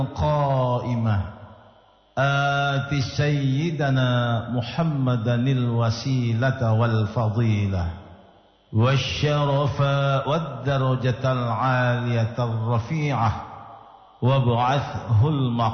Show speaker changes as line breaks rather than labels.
قائمة آت سيدنا محمدا الوسيلة والفضيلة والشرف والدرجة العالية الرفيعة وابعثه المقام